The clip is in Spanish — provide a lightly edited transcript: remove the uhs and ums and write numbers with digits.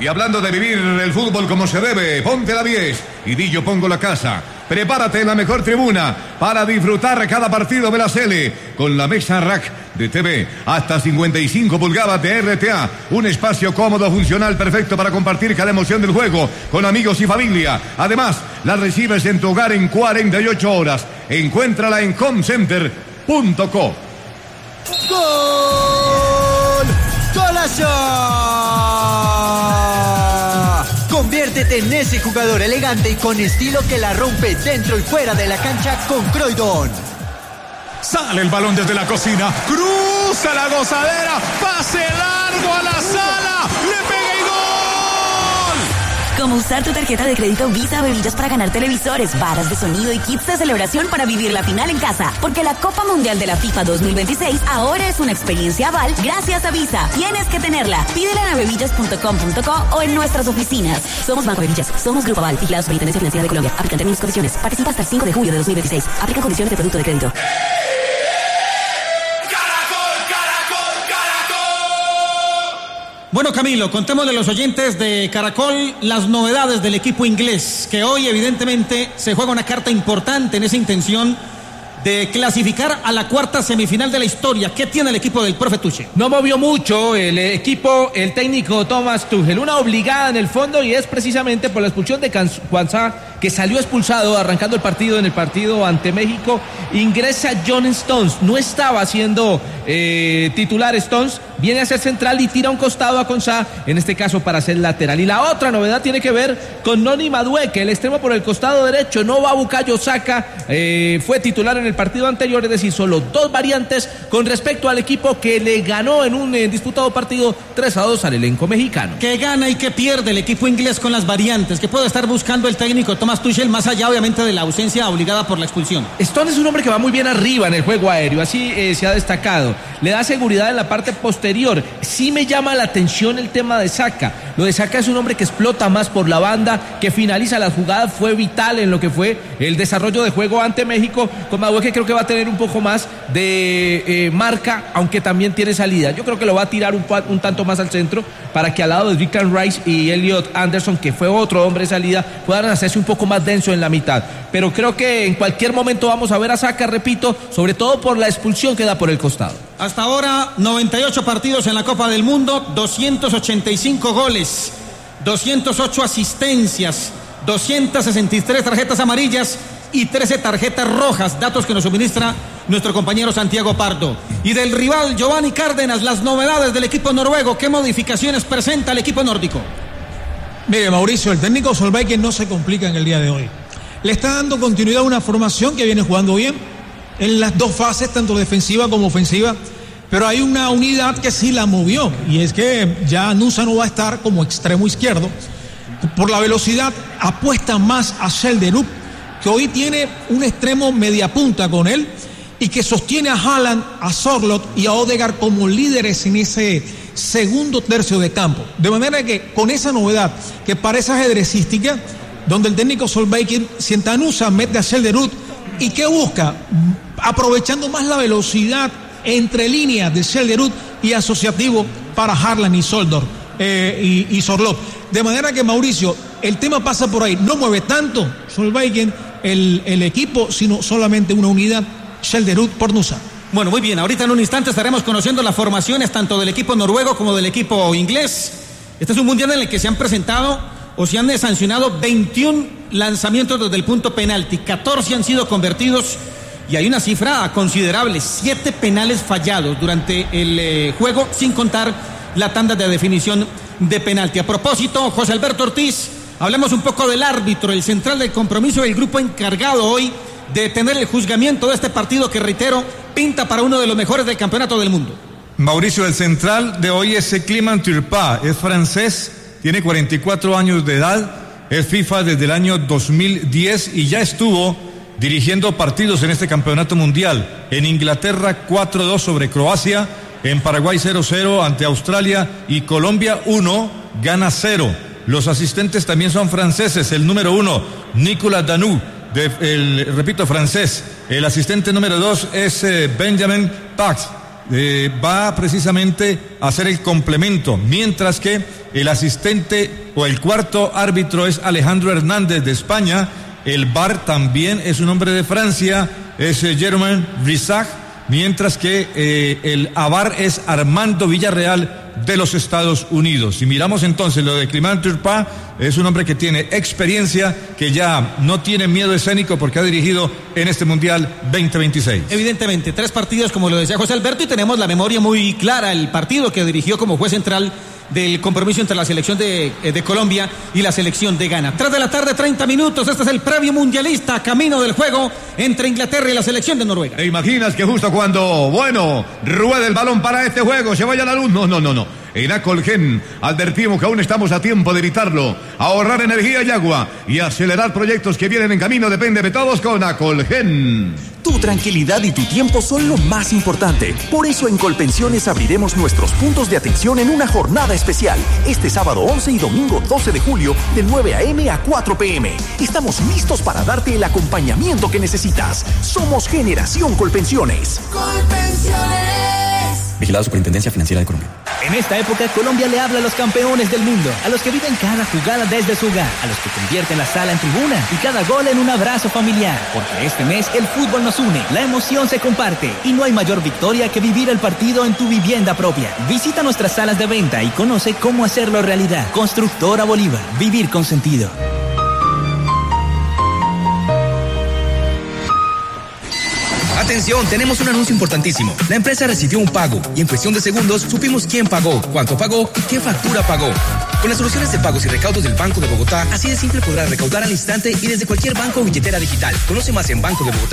Y hablando de vivir el fútbol como se debe, ponte la 10 y di yo pongo la casa. Prepárate en la mejor tribuna para disfrutar cada partido de la Sele con la mesa rack de TV hasta 55 pulgadas de RTA. Un espacio cómodo, funcional, perfecto para compartir cada emoción del juego con amigos y familia. Además, la recibes en tu hogar en 48 horas. Encuéntrala en comcenter.co. ¡Gol! ¡Golazo! Conviértete en ese jugador elegante y con estilo que la rompe dentro y fuera de la cancha con Croydon. Sale el balón desde la cocina, cruza la gozadera, pase largo a la sala, le pega y gol. Como usar tu tarjeta de crédito Visa Bebillas para ganar televisores, varas de sonido y kits de celebración para vivir la final en casa. Porque la Copa Mundial de la FIFA 2026 ahora es una experiencia Aval gracias a Visa. Tienes que tenerla. Pídela en bebillas.com.co o en nuestras oficinas. Somos Banco Bebillas. Somos Grupo Aval. Vigilados Superintendencia Financiera de Colombia. Aplican términos y condiciones. Participa hasta el 5 de julio de 2026. Aplica condiciones de producto de crédito. Bueno, Camilo, contemos de los oyentes de Caracol las novedades del equipo inglés, que hoy evidentemente se juega una carta importante en esa intención de clasificar a la cuarta semifinal de la historia. ¿Qué tiene el equipo del profe Tuchel? No movió mucho el equipo, el técnico Thomas Tuchel, una obligada en el fondo, y es precisamente por la expulsión de Quansah, que salió expulsado arrancando el partido en el partido ante México. Ingresa John Stones, no estaba siendo titular Stones, viene a ser central y tira un costado a Quansah, en este caso para ser lateral. Y la otra novedad tiene que ver con Noni Madueke, el extremo por el costado derecho. No va Bukayo Saka, fue titular en el partido anterior, es decir, solo dos variantes con respecto al equipo que le ganó en un disputado partido 3-2 al elenco mexicano. ¿Qué gana y qué pierde el equipo inglés con las variantes? ¿Qué puede estar buscando el técnico Thomas Tuchel más allá obviamente de la ausencia obligada por la expulsión? Stone es un hombre que va muy bien arriba en el juego aéreo, así se ha destacado. Le da seguridad en la parte posterior. Sí me llama la atención el tema de Saka. Lo de Saka es un hombre que explota más por la banda, que finaliza las jugadas, fue vital en lo que fue el desarrollo de juego ante México. Con Madueke creo que va a tener un poco más de marca, aunque también tiene salida. Yo creo que lo va a tirar un tanto más al centro para que al lado de Declan Rice y Elliot Anderson, que fue otro hombre de salida, puedan hacerse un poco más denso en la mitad. Pero creo que en cualquier momento vamos a ver a Saka, repito, sobre todo por la expulsión que da por el costado. Hasta ahora 98 partidos en la Copa del Mundo, 285 goles, 208 asistencias, 263 tarjetas amarillas y 13 tarjetas rojas, datos que nos suministra nuestro compañero Santiago Pardo. Y del rival Giovanni Cárdenas, las novedades del equipo noruego, ¿qué modificaciones presenta el equipo nórdico? Mire, Mauricio, el técnico Solbakken no se complica en el día de hoy. Le está dando continuidad a una formación que viene jugando bien en las dos fases, tanto defensiva como ofensiva, pero hay una unidad que sí la movió, y es que ya Nusa no va a estar como extremo izquierdo. Por la velocidad apuesta más a Schelderup, que hoy tiene un extremo media punta con él y que sostiene a Haaland, a Sorloth y a Odegaard como líderes en ese segundo tercio de campo. De manera que con esa novedad que parece ajedrecística, donde el técnico Solbakken sienta a Nusa, mete a Schelderup, y ¿qué busca? Aprovechando más la velocidad entre líneas de Schelderup y asociativo para Haaland y Sorloth. De manera que, Mauricio, el tema pasa por ahí. No mueve tanto Solbakken el equipo, sino solamente una unidad, Schelderup por Nusa. Bueno, muy bien, ahorita en un instante estaremos conociendo las formaciones tanto del equipo noruego como del equipo inglés. Este es un mundial en el que se han presentado o se han sancionado 21 lanzamientos desde el punto penalti, 14 han sido convertidos y hay una cifra considerable, 7 penales fallados durante el juego, sin contar la tanda de definición de penalti. A propósito, José Alberto Ortiz, hablemos un poco del árbitro, el central del compromiso del grupo encargado hoy de tener el juzgamiento de este partido que, reitero, pinta para uno de los mejores del campeonato del mundo. Mauricio, el central de hoy es Clément Turpin, es francés, tiene 44 años de edad, es FIFA desde el año 2010 y ya estuvo dirigiendo partidos en este campeonato mundial. En Inglaterra 4-2 sobre Croacia, en Paraguay 0-0 ante Australia y Colombia 1, gana 0. Los asistentes también son franceses, el número 1, Nicolas Danou, repito, francés. El asistente número 2 es Benjamin Pax. va precisamente a ser el complemento, mientras que el asistente o el cuarto árbitro es Alejandro Hernández de España. El VAR también es un hombre de Francia, es Germain Brissac, mientras que el AVAR es Armando Villarreal de los Estados Unidos. Si miramos entonces lo de Clément Turpin, es un hombre que tiene experiencia, que ya no tiene miedo escénico porque ha dirigido en este Mundial 2026. Evidentemente, 3 partidos como lo decía José Alberto, y tenemos la memoria muy clara, el partido que dirigió como juez central del compromiso entre la selección de Colombia y la selección de Ghana. 3 de la tarde, 30 minutos, este es el previo mundialista, camino del juego entre Inglaterra y la selección de Noruega. ¿Te imaginas que justo cuando, rueda el balón para este juego, se vaya la luz? No. En Acolgen advertimos que aún estamos a tiempo de evitarlo. Ahorrar energía y agua y acelerar proyectos que vienen en camino depende de todos con Acolgen. Tu tranquilidad y tu tiempo son lo más importante. Por eso en Colpensiones abriremos nuestros puntos de atención en una jornada especial. Este sábado 11 y domingo 12 de julio de 9 a.m. a 4 p.m. Estamos listos para darte el acompañamiento que necesitas. Somos Generación Colpensiones. Vigilado Superintendencia Financiera de Colombia. En esta época, Colombia le habla a los campeones del mundo, a los que viven cada jugada desde su hogar, a los que convierten la sala en tribuna y cada gol en un abrazo familiar. Porque este mes el fútbol nos une, la emoción se comparte y no hay mayor victoria que vivir el partido en tu vivienda propia. Visita nuestras salas de venta y conoce cómo hacerlo realidad. Constructora Bolívar, vivir con sentido. Atención, tenemos un anuncio importantísimo. La empresa recibió un pago y en cuestión de segundos supimos quién pagó, cuánto pagó y qué factura pagó. Con las soluciones de pagos y recaudos del Banco de Bogotá, así de simple podrás recaudar al instante y desde cualquier banco o billetera digital. Conoce más en bancodebogotá.com.